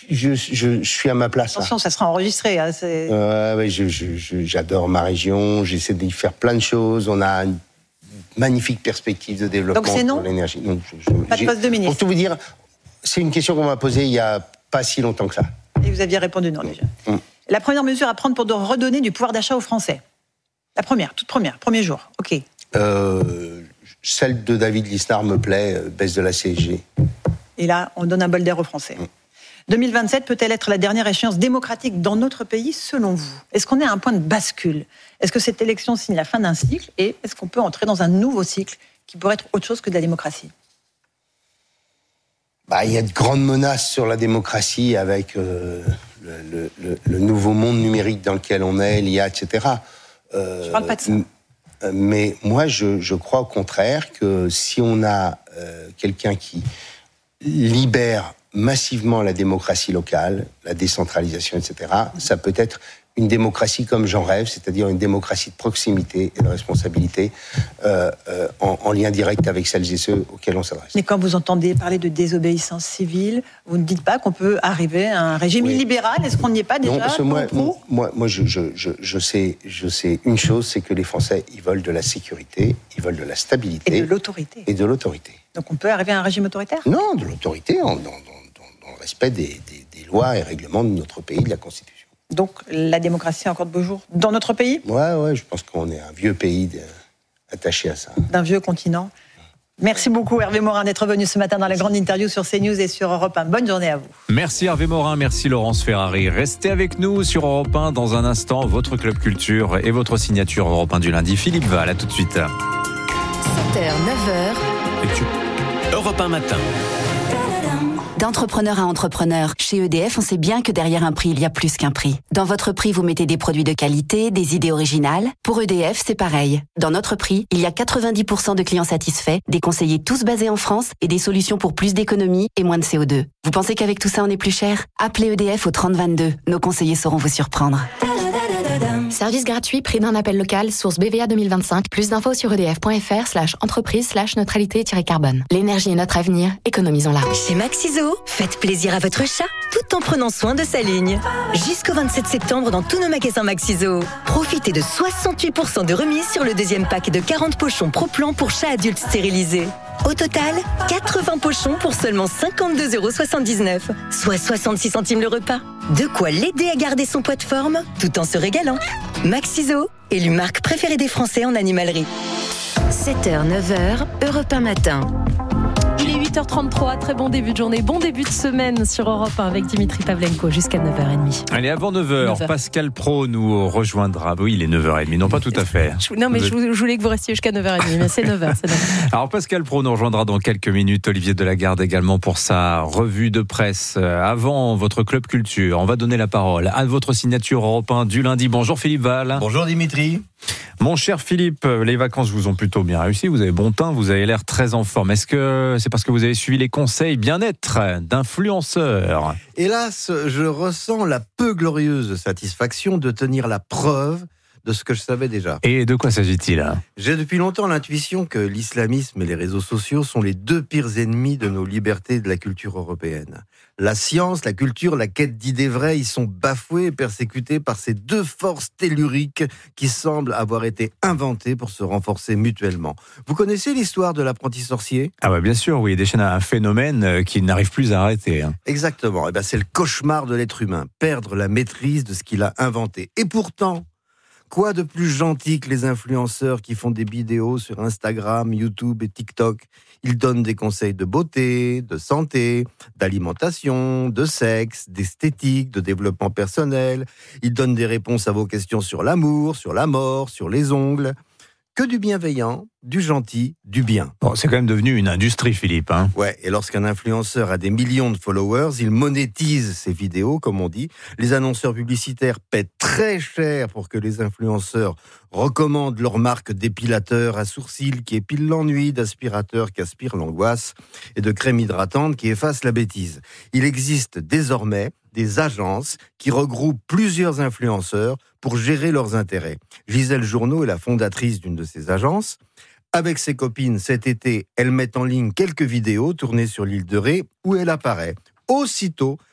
je suis à ma place. Attention, ça sera enregistré. Hein, ouais, j'adore ma région, j'essaie d'y faire plein de choses. On a une magnifique perspective de développement. Donc c'est non pour l'énergie. Non, pas de poste de ministre. Pour tout vous dire, c'est une question qu'on m'a posée il n'y a pas si longtemps que ça. Et vous aviez répondu non déjà. La première mesure à prendre pour redonner du pouvoir d'achat aux Français. La première, toute première, premier jour. Ok. Celle de David Lisnard me plaît, baisse de la CSG. Et là, on donne un bol d'air aux Français. 2027 peut-elle être la dernière échéance démocratique dans notre pays, selon vous ? Est-ce qu'on est à un point de bascule ? Est-ce que cette élection signe la fin d'un cycle ? Et est-ce qu'on peut entrer dans un nouveau cycle qui pourrait être autre chose que de la démocratie ? Il y a de grandes menaces sur la démocratie avec le nouveau monde numérique dans lequel on est, l'IA, etc. Je parle pas de ça. Mais moi, je crois au contraire que si on a quelqu'un qui libère massivement la démocratie locale, la décentralisation, etc., ça peut être une démocratie comme j'en rêve, c'est-à-dire une démocratie de proximité et de responsabilité en lien direct avec celles et ceux auxquels on s'adresse. Mais quand vous entendez parler de désobéissance civile, vous ne dites pas qu'on peut arriver à un régime illibéral ? Est-ce qu'on n'y est pas déjà ? Non, parce que moi, je sais une chose, c'est que les Français, ils veulent de la sécurité, ils veulent de la stabilité. Et de l'autorité. Et de l'autorité. Donc on peut arriver à un régime autoritaire ? Non, de l'autorité, dans le respect des lois et règlements de notre pays, de la Constitution. Donc la démocratie a encore de beaux jours dans notre pays ? Ouais, je pense qu'on est un vieux pays attaché à ça. D'un vieux continent. Merci beaucoup Hervé Morin d'être venu ce matin dans la grande interview sur CNews et sur Europe 1. Bonne journée à vous. Merci Hervé Morin, merci Laurence Ferrari. Restez avec nous sur Europe 1 dans un instant, votre Club Culture et votre signature Europe 1 du lundi. Philippe Val, à tout de suite. 7h, 9h. Europe 1 matin. D'entrepreneur à entrepreneur, chez EDF, on sait bien que derrière un prix, il y a plus qu'un prix. Dans votre prix, vous mettez des produits de qualité, des idées originales. Pour EDF, c'est pareil. Dans notre prix, il y a 90% de clients satisfaits, des conseillers tous basés en France et des solutions pour plus d'économie et moins de CO2. Vous pensez qu'avec tout ça, on est plus cher ? Appelez EDF au 3022. Nos conseillers sauront vous surprendre. Service gratuit, prix d'un appel local, source BVA 2025. Plus d'infos sur edf.fr/entreprise/neutralité-carbone. L'énergie est notre avenir, économisons-la. Chez Maxiso, faites plaisir à votre chat tout en prenant soin de sa ligne. Jusqu'au 27 septembre dans tous nos magasins Maxiso. Profitez de 68% de remise sur le deuxième pack de 40 pochons Pro-Plan pour chats adultes stérilisés. Au total, 80 pochons pour seulement 52,79 €, soit 66 centimes le repas. De quoi l'aider à garder son poids de forme tout en se régalant. Maxiso, élu marque préférée des Français en animalerie. 7h, 9h, Europe 1 matin. Il est 8h33, très bon début de journée, bon début de semaine sur Europe 1 avec Dimitri Pavlenko jusqu'à 9h30. Allez, avant 9h, Pascal Praud nous rejoindra. Oui, il est 9h30, non pas tout à fait. Je voulais que vous restiez jusqu'à 9h30, mais c'est 9h. Alors Pascal Praud nous rejoindra dans quelques minutes, Olivier Delagarde également pour sa revue de presse. Avant votre Club Culture, on va donner la parole à votre signature Europe 1 du lundi. Bonjour Philippe Val. Bonjour Dimitri. Mon cher Philippe, les vacances vous ont plutôt bien réussi, vous avez bon teint, vous avez l'air très en forme. Est-ce que c'est parce que vous avez suivi les conseils bien-être d'influenceurs ? Hélas, je ressens la peu glorieuse satisfaction de tenir la preuve de ce que je savais déjà. Et de quoi s'agit-il ? J'ai depuis longtemps l'intuition que l'islamisme et les réseaux sociaux sont les deux pires ennemis de nos libertés et de la culture européenne. La science, la culture, la quête d'idées vraies, ils sont bafoués et persécutés par ces deux forces telluriques qui semblent avoir été inventées pour se renforcer mutuellement. Vous connaissez l'histoire de l'apprenti sorcier ? Ah ouais, bien sûr, oui, déchaîne un phénomène qui n'arrive plus à arrêter. Exactement, c'est le cauchemar de l'être humain, perdre la maîtrise de ce qu'il a inventé. Et pourtant, quoi de plus gentil que les influenceurs qui font des vidéos sur Instagram, YouTube et TikTok ? Ils donnent des conseils de beauté, de santé, d'alimentation, de sexe, d'esthétique, de développement personnel. Ils donnent des réponses à vos questions sur l'amour, sur la mort, sur les ongles. Que du bienveillant, du gentil, du bien. Bon, c'est quand même devenu une industrie, Philippe. Ouais, et lorsqu'un influenceur a des millions de followers, il monétise ses vidéos, comme on dit. Les annonceurs publicitaires paient très cher pour que les influenceurs recommandent leur marque d'épilateur à sourcils qui épile l'ennui, d'aspirateur qui aspire l'angoisse et de crème hydratante qui efface la bêtise. Il existe désormais des agences qui regroupent plusieurs influenceurs pour gérer leurs intérêts. Gisèle Journeau est la fondatrice d'une de ces agences. Avec ses copines, cet été, elle met en ligne quelques vidéos tournées sur l'île de Ré où elle apparaît. Aussitôt,